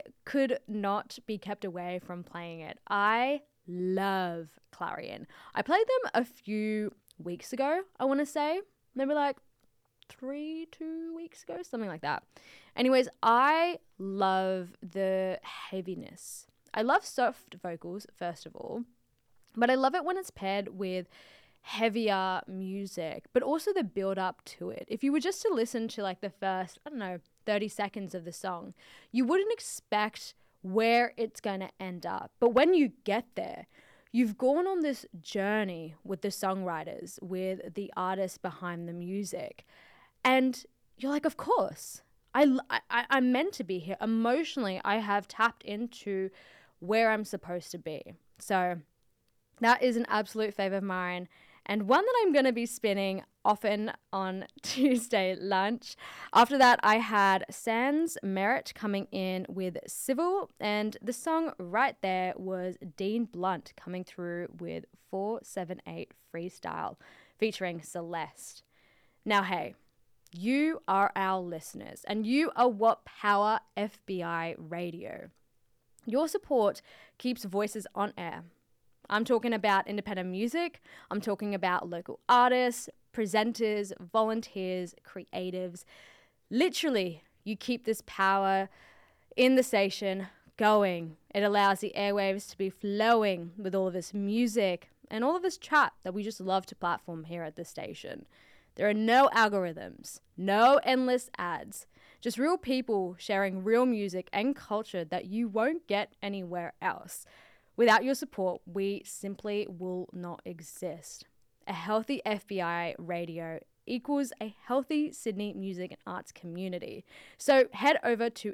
could not be kept away from playing it. I love Clarion. I played them a few weeks ago, I want to say. Maybe like 2 weeks ago, something like that. Anyways, I love the heaviness. I love soft vocals, first of all, but I love it when it's paired with heavier music, but also the build up to it. If you were just to listen to like the first, 30 seconds of the song, you wouldn't expect where it's going to end up. But when you get there, you've gone on this journey with the songwriters, with the artists behind the music. And you're like, of course, I'm meant to be here. Emotionally, I have tapped into where I'm supposed to be. So that is an absolute fave of mine, and one that I'm going to be spinning often on Tuesday lunch. After that, I had Sans Merit coming in with Civil, and the song right there was Dean Blunt coming through with 478 Freestyle featuring Celeste. Now, hey, you are our listeners, and you are what power FBI Radio. Your support keeps voices on air. I'm talking about independent music. I'm talking about local artists, presenters, volunteers, creatives. Literally, you keep this power in the station going. It allows the airwaves to be flowing with all of this music and all of this chat that we just love to platform here at the station. There are no algorithms, no endless ads, just real people sharing real music and culture that you won't get anywhere else. Without your support, we simply will not exist. A healthy FBI radio equals a healthy Sydney music and arts community. So head over to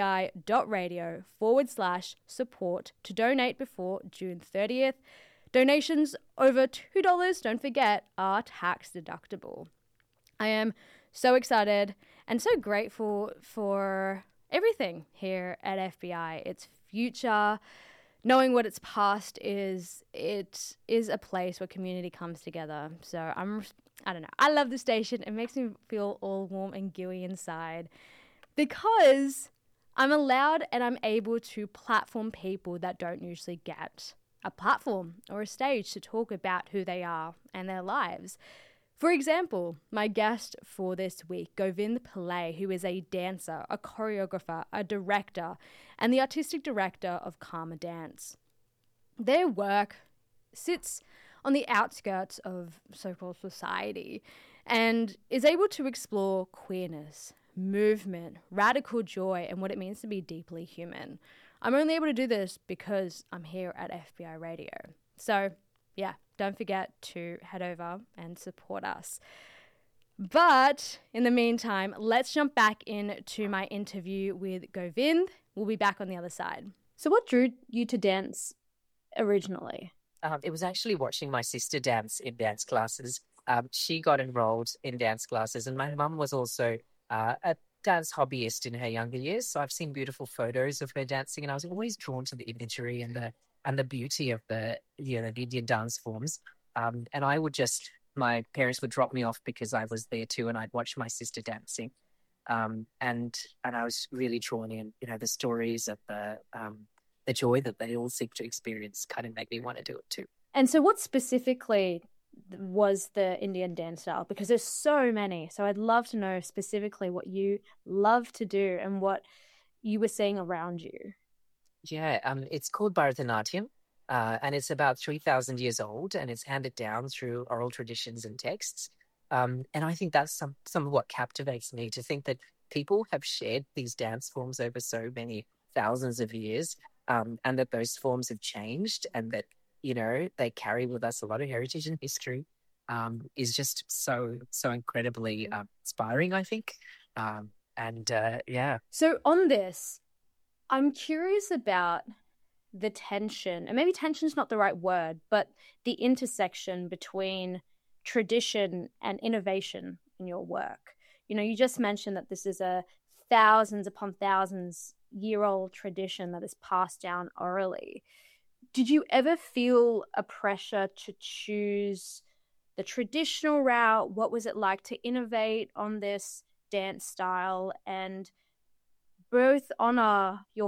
fbi.radio/support to donate before June 30th. Donations over $2, don't forget, are tax deductible. I am so excited and so grateful for everything here at FBI. Its future, knowing what its past is, it is a place where community comes together. So I don't know. I love the station. It makes me feel all warm and gooey inside because I'm allowed and I'm able to platform people that don't usually get a platform or a stage to talk about who they are and their lives. For example, my guest for this week, Govind Pillai, who is a dancer, a choreographer, a director, and the artistic director of Karma Dance. Their work sits on the outskirts of so-called society and is able to explore queerness, movement, radical joy, and what it means to be deeply human. I'm only able to do this because I'm here at FBI Radio. So, yeah, don't forget to head over and support us. But in the meantime, let's jump back into my interview with Govind. We'll be back on the other side. So what drew you to dance originally? It was actually watching my sister dance in dance classes. She got enrolled in dance classes, and my mum was also a dance hobbyist in her younger years. So I've seen beautiful photos of her dancing, and I was always drawn to the imagery and the beauty of the Indian dance forms. And my parents would drop me off because I was there too, and I'd watch my sister dancing. And I was really drawn in, the stories of the joy that they all seem to experience kind of made me want to do it too. And so what specifically was the Indian dance style? Because there's so many. So I'd love to know specifically what you love to do and what you were seeing around you. Yeah, it's called Bharatanatyam, and it's about 3,000 years old, and it's handed down through oral traditions and texts. And I think that's some of what captivates me, to think that people have shared these dance forms over so many thousands of years, and that those forms have changed, and that, they carry with us a lot of heritage and history, is just so incredibly inspiring, I think. Yeah. So on this, I'm curious about the tension, and maybe tension's not the right word, but the intersection between tradition and innovation in your work. You just mentioned that this is a thousands upon thousands year old tradition that is passed down orally. Did you ever feel a pressure to choose the traditional route? What was it like to innovate on this dance style and both honor your